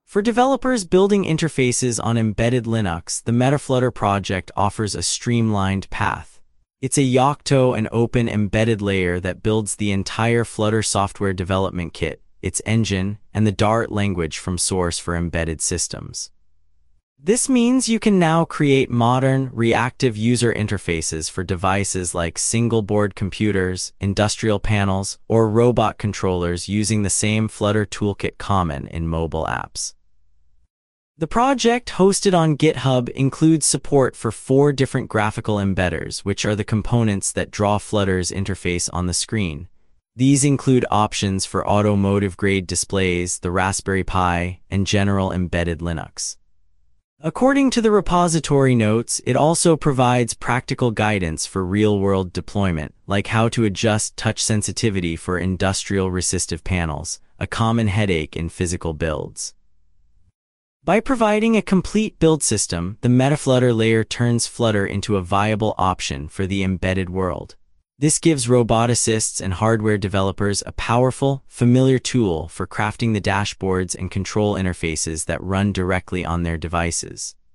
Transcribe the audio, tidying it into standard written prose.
For developers building interfaces on embedded Linux, the MetaFlutter project offers a streamlined path. It's a Yocto and open embedded layer that builds the entire Flutter software development kit, its engine, and the Dart language from source for embedded systems. This means you can now create modern, reactive user interfaces for devices like single-board computers, industrial panels, or robot controllers using the same Flutter toolkit common in mobile apps. The project, hosted on GitHub, includes support for 4 different graphical embedders, which are the components that draw Flutter's interface on the screen. These include options for automotive-grade displays, the Raspberry Pi, and general embedded Linux. According to the repository notes, it also provides practical guidance for real-world deployment, like how to adjust touch sensitivity for industrial resistive panels, a common headache in physical builds. By providing a complete build system, the MetaFlutter layer turns Flutter into a viable option for the embedded world. This gives roboticists and hardware developers a powerful, familiar tool for crafting the dashboards and control interfaces that run directly on their devices.